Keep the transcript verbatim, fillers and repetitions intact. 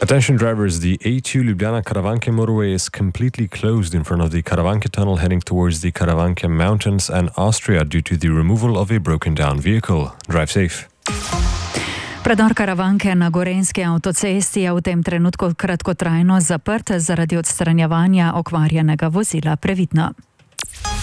Attention drivers, the A two Ljubljana Karavanke motorway is completely closed in front of the Karavanke tunnel heading towards the Karavanke mountains and Austria due to the removal of a broken down vehicle. Drive safe. Predor Karavanke na Gorenjski avtocesti je v tem trenutku kratkotrajno zaprt zaradi odstranjevanja okvarjenega vozila. Previdno.